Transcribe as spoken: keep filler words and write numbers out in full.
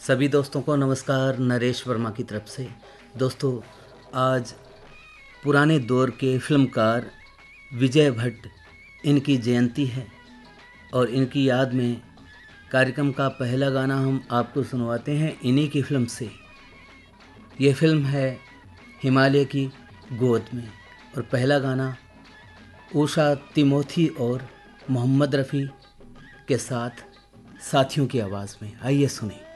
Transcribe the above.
सभी दोस्तों को नमस्कार। नरेश वर्मा की तरफ से। दोस्तों, आज पुराने दौर के फिल्मकार विजय भट्ट, इनकी जयंती है और इनकी याद में कार्यक्रम का पहला गाना हम आपको सुनवाते हैं इन्हीं की फिल्म से। ये फिल्म है हिमालय की गोद में और पहला गाना उषा तिमोथी और मोहम्मद रफ़ी के साथ साथियों की आवाज़ में। आइए सुनें।